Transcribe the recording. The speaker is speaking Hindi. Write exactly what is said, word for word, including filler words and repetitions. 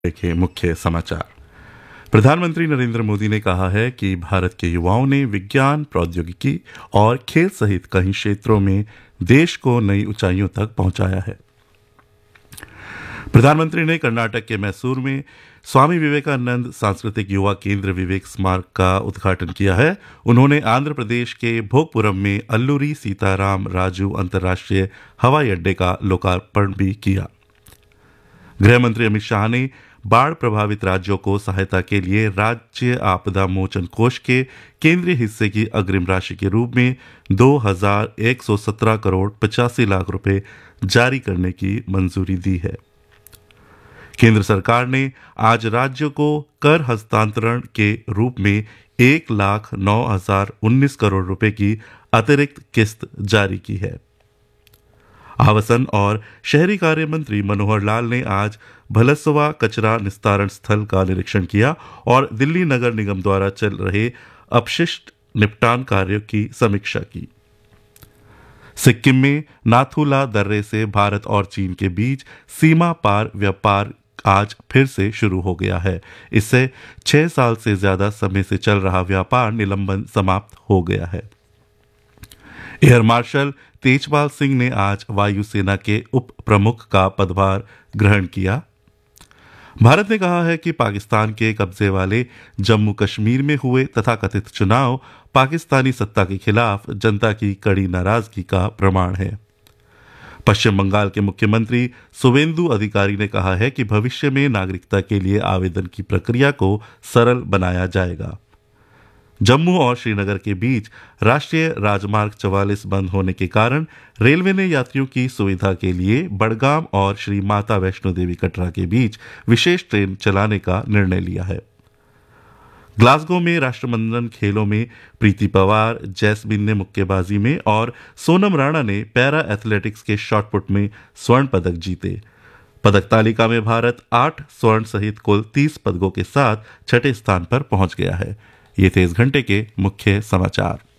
देखें मुख्य समाचार। प्रधानमंत्री नरेंद्र मोदी ने कहा है कि भारत के युवाओं ने विज्ञान, प्रौद्योगिकी और खेल सहित कई क्षेत्रों में देश को नई ऊंचाइयों तक पहुंचाया है। प्रधानमंत्री ने कर्नाटक के मैसूर में स्वामी विवेकानंद सांस्कृतिक युवा केंद्र विवेक स्मारक का उद्घाटन किया है। उन्होंने आंध्र प्रदेश के भोगपुरम में अल्लूरी सीताराम राजू अंतर्राष्ट्रीय हवाई अड्डे का लोकार्पण भी किया। गृह मंत्री अमित शाह ने बाढ़ प्रभावित राज्यों को सहायता के लिए राज्य आपदा मोचन कोष के केंद्रीय हिस्से की अग्रिम राशि के रूप में दो हजार एक सौ सत्रह करोड़ पचासी लाख रुपए जारी करने की मंजूरी दी है। केंद्र सरकार ने आज राज्यों को कर हस्तांतरण के रूप में एक लाख नौ हजार उन्नीस करोड़ रुपए की अतिरिक्त किस्त जारी की है। आवासन और शहरी कार्य मंत्री मनोहर लाल ने आज भलसवा कचरा निस्तारण स्थल का निरीक्षण किया और दिल्ली नगर निगम द्वारा चल रहे अपशिष्ट निपटान कार्यों की समीक्षा की। सिक्किम में नाथुला दर्रे से भारत और चीन के बीच सीमा पार व्यापार आज फिर से शुरू हो गया है। इससे छह साल से ज्यादा समय से चल रहा व्यापार निलंबन समाप्त हो गया है। एयर मार्शल तेजपाल सिंह ने आज वायुसेना के उप प्रमुख का पदभार ग्रहण किया। भारत ने कहा है कि पाकिस्तान के कब्जे वाले जम्मू कश्मीर में हुए तथाकथित चुनाव पाकिस्तानी सत्ता के खिलाफ जनता की कड़ी नाराजगी का प्रमाण है। पश्चिम बंगाल के मुख्यमंत्री शुवेंदु अधिकारी ने कहा है कि भविष्य में नागरिकता के लिए आवेदन की प्रक्रिया को सरल बनाया जाएगा। जम्मू और श्रीनगर के बीच राष्ट्रीय राजमार्ग चवालीस बंद होने के कारण रेलवे ने यात्रियों की सुविधा के लिए बड़गाम और श्री माता वैष्णो देवी कटरा के बीच विशेष ट्रेन चलाने का निर्णय लिया है। ग्लासगो में राष्ट्रमंडल खेलों में प्रीति पवार, जैस्मिन ने मुक्केबाजी में और सोनम राणा ने पैरा एथलेटिक्स के शॉटपुट में स्वर्ण पदक जीते। पदक तालिका में भारत आठ स्वर्ण सहित कुल तीस पदकों के साथ छठे स्थान पर पहुंच गया है। ये थे इस घंटे के मुख्य समाचार।